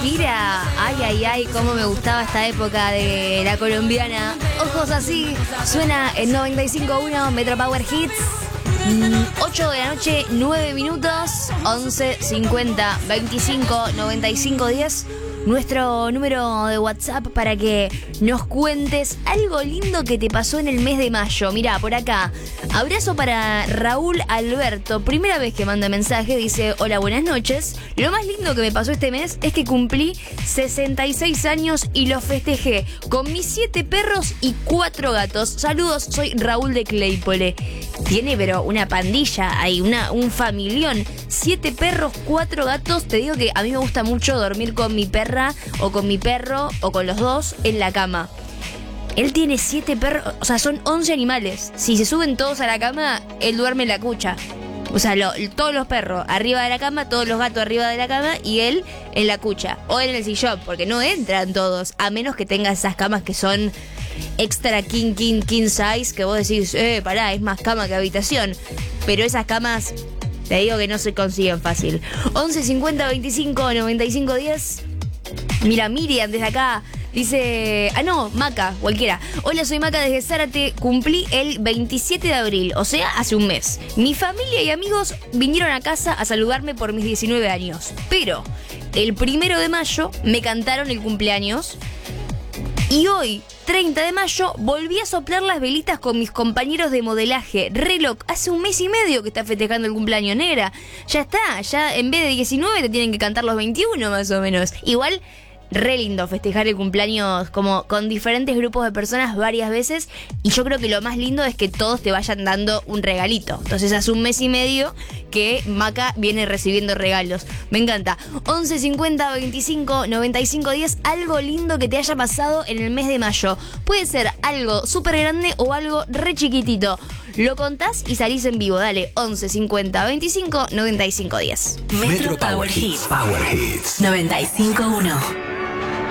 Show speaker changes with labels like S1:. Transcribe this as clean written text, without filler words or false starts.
S1: Shakira. Ay, ay, ay, cómo me gustaba esta época de la colombiana. Ojos así. Suena en 95.1 Metro Power Hits. 8 de la noche, 9 minutos. 11 50 25 95 10. Nuestro número de WhatsApp para que nos cuentes algo lindo que te pasó en el mes de mayo. Mirá, por acá. Abrazo para Raúl Alberto. Primera vez que manda mensaje. Dice, hola, buenas noches. Lo más lindo que me pasó este mes es que cumplí 66 años y lo festejé con mis 7 perros y 4 gatos. Saludos, soy Raúl de Claypole. Tiene, pero una pandilla ahí, un familión. 7 perros, 4 gatos. Te digo que a mí me gusta mucho dormir con mi perra o con mi perro o con los dos en la cama. Él tiene 7 perros, o sea, son 11 animales. Si se suben todos a la cama, él duerme en la cucha. O sea, todos los perros arriba de la cama, todos los gatos arriba de la cama y él en la cucha o en el sillón, porque no entran todos, a menos que tenga esas camas que son extra king size, que vos decís, pará, es más cama que habitación. Pero esas camas, te digo que no se consiguen fácil. 11 50 25 95 10. Mira, Miriam desde acá dice... Maca, cualquiera. Hola, soy Maca desde Zárate. Cumplí el 27 de abril, o sea, hace un mes. Mi familia y amigos vinieron a casa a saludarme por mis 19 años. Pero el 1 de mayo me cantaron el cumpleaños. Y hoy, 30 de mayo, volví a soplar las velitas con mis compañeros de modelaje. Reloj, hace un mes y medio que está festejando el cumpleaños, negra. Ya está, ya en vez de 19 te tienen que cantar los 21 más o menos. Igual, re lindo festejar el cumpleaños como con diferentes grupos de personas varias veces. Y yo creo que lo más lindo es que todos te vayan dando un regalito. Entonces hace un mes y medio que Maca viene recibiendo regalos. Me encanta. 11 50 25 95 10. Algo lindo que te haya pasado en el mes de mayo. Puede ser algo súper grande o algo re chiquitito. Lo contás y salís en vivo. Dale, 11 50 25 95 10.
S2: Metro Power Hits. Power Hits 95.1.